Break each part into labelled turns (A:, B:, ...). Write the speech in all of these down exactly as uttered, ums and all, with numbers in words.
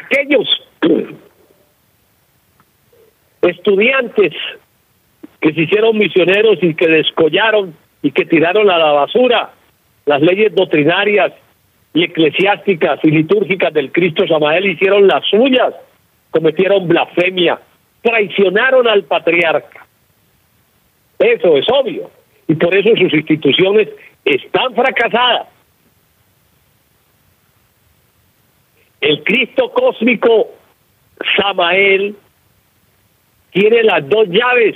A: aquellos estudiantes que se hicieron misioneros y que descollaron y que tiraron a la basura las leyes doctrinarias y eclesiásticas y litúrgicas del Cristo Samael, hicieron las suyas, cometieron blasfemia, traicionaron al patriarca. Eso es obvio, y por eso sus instituciones están fracasadas. El Cristo cósmico Samael tiene las dos llaves,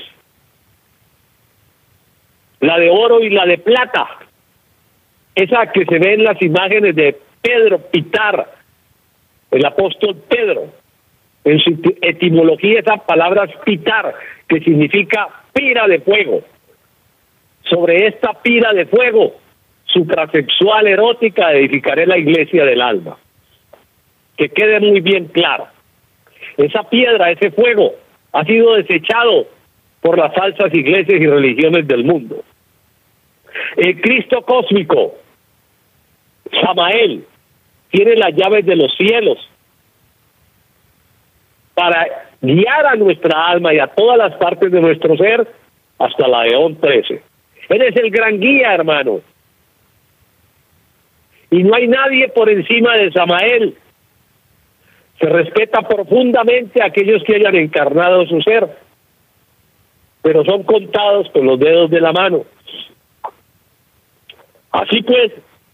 A: la de oro y la de plata, esa que se ve en las imágenes de Pedro, Pitar, el apóstol Pedro. En su etimología esa palabra es pitar, que significa pira de fuego. Sobre esta pira de fuego suprasexual erótica edificaré la iglesia del alma. Que quede muy bien claro. Esa piedra, ese fuego, ha sido desechado por las falsas iglesias y religiones del mundo. El Cristo cósmico, Samael, tiene las llaves de los cielos para guiar a nuestra alma y a todas las partes de nuestro ser hasta la Eón trece. Él es el gran guía, hermano. Y no hay nadie por encima de Samael. Se respeta profundamente a aquellos que hayan encarnado su ser, pero son contados con los dedos de la mano. Así pues,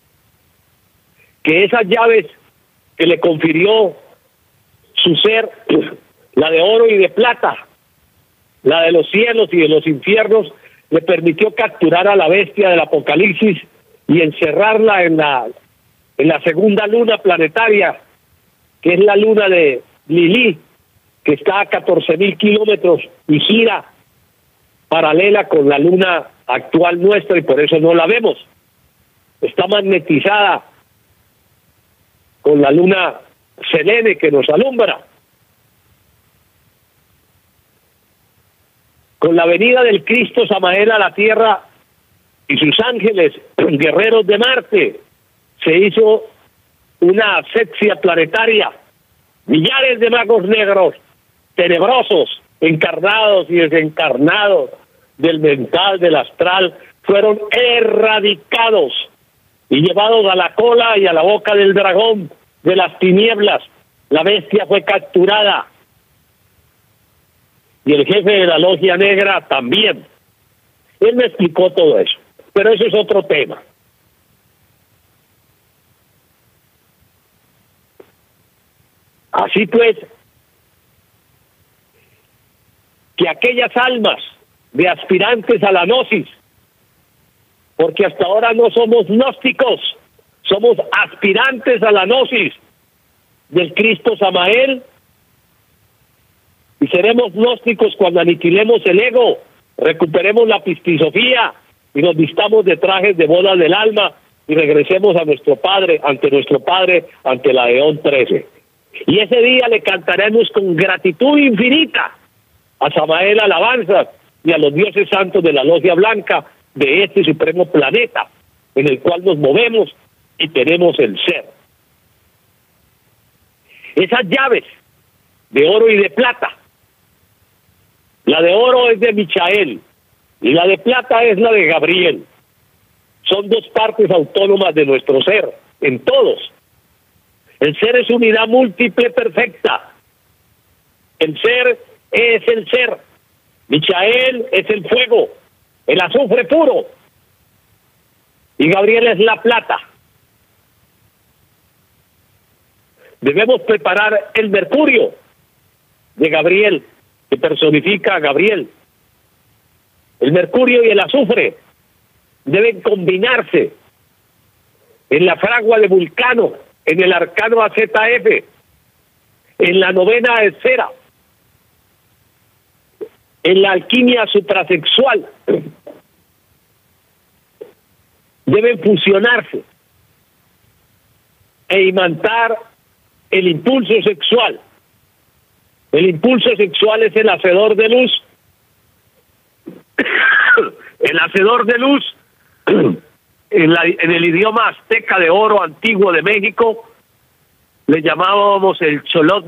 A: que esas llaves que le confirió su ser, la de oro y de plata, la de los cielos y de los infiernos, le permitió capturar a la bestia del Apocalipsis y encerrarla en la, en la segunda luna planetaria, que es la luna de Lilí, que está a catorce mil kilómetros y gira paralela con la luna actual nuestra, y por eso no la vemos. Está magnetizada con la luna Selene, que nos alumbra. Con la venida del Cristo Samael a la tierra y sus ángeles, guerreros de Marte, se hizo una asepsia planetaria. Millares de magos negros, tenebrosos, encarnados y desencarnados, del mental, del astral, fueron erradicados y llevados a la cola y a la boca del dragón de las tinieblas. La bestia fue capturada y el jefe de la logia negra también. Él me explicó todo eso, pero eso es otro tema. Así pues, que aquellas almas de aspirantes a la gnosis, porque hasta ahora no somos gnósticos, somos aspirantes a la gnosis del Cristo Samael, y seremos gnósticos cuando aniquilemos el ego, recuperemos la pistisofía y nos vistamos de trajes de boda del alma y regresemos a nuestro Padre, ante nuestro Padre, ante la Eón trece. Y ese día le cantaremos con gratitud infinita a Samael alabanzas y a los dioses santos de la logia blanca de este supremo planeta en el cual nos movemos y tenemos el ser. Esas llaves de oro y de plata, la de oro es de Michael y la de plata es la de Gabriel. Son dos partes autónomas de nuestro ser, en todos. El ser es unidad múltiple perfecta. El ser es el ser. Michael es el fuego, el azufre puro. Y Gabriel es la plata. Debemos preparar el mercurio de Gabriel, que personifica a Gabriel. El mercurio y el azufre deben combinarse en la fragua de Vulcano, en el arcano A Z F, en la novena esfera, en la alquimia suprasexual. Deben fusionarse e imantar el impulso sexual. El impulso sexual es el hacedor de luz. El hacedor de luz, en, la, en el idioma azteca de oro antiguo de México, le llamábamos el cholot